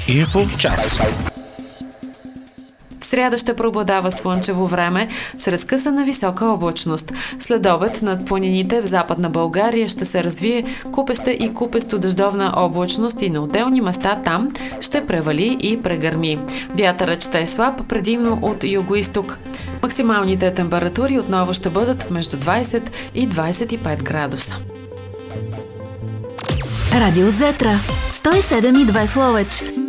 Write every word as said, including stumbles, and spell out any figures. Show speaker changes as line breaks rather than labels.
Инфо час.
В сряда ще преобладава слънчево време с разкъсана висока облачност. След обед над планините в Западна България ще се развие купеста и купесто дъждовна облачност и на отделни места там ще превали и прегърми. Вятърът ще е слаб, предимно от югоизток. Максималните температури отново ще бъдат между двайсет и двайсет и пет градуса.
Радио Зетра сто и седем и две в Ловеч.